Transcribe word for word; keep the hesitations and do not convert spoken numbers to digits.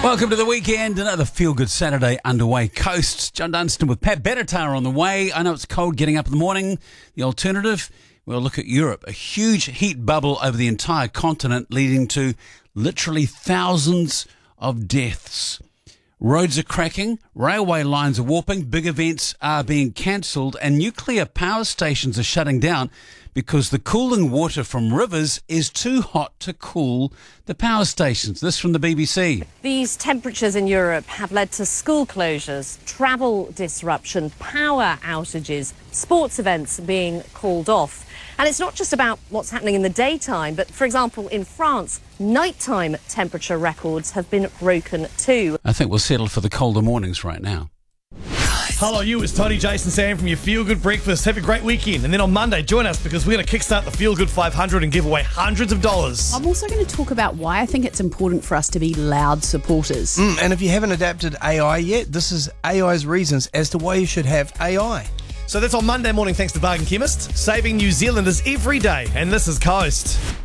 Welcome to the weekend. Another feel-good Saturday underway. Coast. John Dunstan with Pat Benatar on the way. I know it's cold getting up in the morning. The alternative, we'll look at Europe. A huge heat bubble over the entire continent leading to literally thousands of deaths. Roads are cracking, railway lines are warping, big events are being cancelled, and nuclear power stations are shutting down because the cooling water from rivers is too hot to cool the power stations. This from the B B C. These temperatures in Europe have led to school closures, travel disruption, power outages, sports events being called off. And it's not just about what's happening in the daytime, but, for example, in France, nighttime temperature records have been broken too. I think we'll settle for the colder mornings right now. Hello, you. It's Tony, Jason, Sam from your Feel Good Breakfast. Have a great weekend. And then on Monday, join us because we're going to kickstart the Feel Good five hundred and give away hundreds of dollars. I'm also going to talk about why I think it's important for us to be loud supporters. Mm, and if you haven't adapted A I yet, this is A I's reasons as to why you should have A I. So that's on Monday morning thanks to Bargain Chemist, saving New Zealanders every day. And this is Coast.